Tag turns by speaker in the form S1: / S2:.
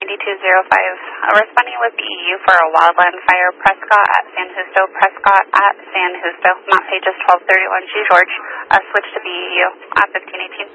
S1: Responding with EU for a wildland fire, Prescott at San Justo, Prescott at San Justo. Mount Pages 1231 G George. Switch to BEU at 1518.